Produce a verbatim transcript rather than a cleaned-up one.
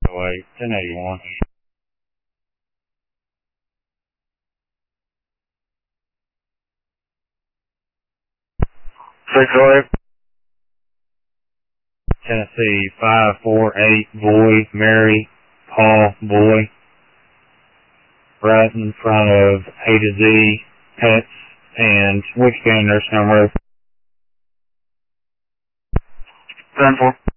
Wait, ten eighty-one. six oh eight. Tennessee five four eight, Boy, Mary, Paul, Boy. Right in front of A to Z, Pets, and Wichita Nursing Home Road. ten four.